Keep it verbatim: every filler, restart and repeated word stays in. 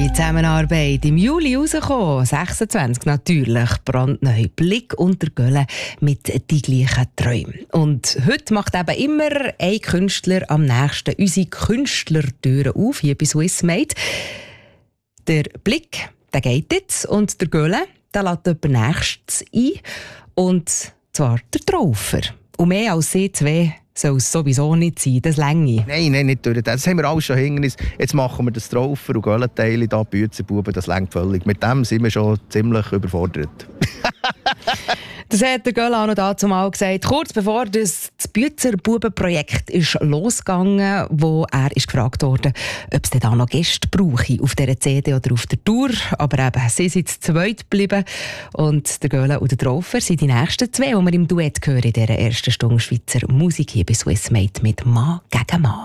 Neue Zusammenarbeit im Juli rausgekommen, sechsundzwanzig natürlich, brandneu Blick unter Gölle mit die gleichen Träumen. Und heute macht eben immer ein Künstler am nächsten unsere Künstlertüren auf, hier bei Swissmade. Der Blick, der geht jetzt, und der Gölle, der lädt jemand nächstes ein, und zwar der Traufer. Und mehr als sie zwei soll es sowieso nicht sein, das Länge. Nein, nein, nicht durch das. Das haben wir alles schon hinter uns. Jetzt machen wir das Traufer und Göllenteile, da Büzenbuben, das längt völlig. Mit dem sind wir schon ziemlich überfordert. Das hat der Gölle auch noch dazu mal gesagt, kurz bevor das, das Büzer-Buben-Projekt ist losgegangen, wo er ist gefragt wurde, ob es denn da noch Gäste brauche auf dieser C D oder auf der Tour. Aber eben, sie sind zu zweit geblieben. Und der Gölle und der Traufer sind die nächsten zwei, die wir im Duett hören in dieser ersten Stunde Schweizer Musik hier bei Swissmade mit Mann gegen Mann.